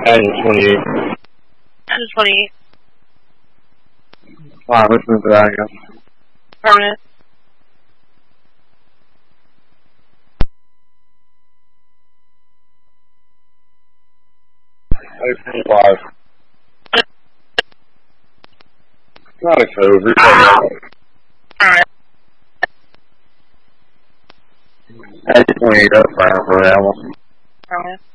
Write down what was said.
Agent 28. Agent 28. Alright, let's move to that again. Permanent. Live. Not a code. Alright. Agent 28 up for Alabama. Permanent.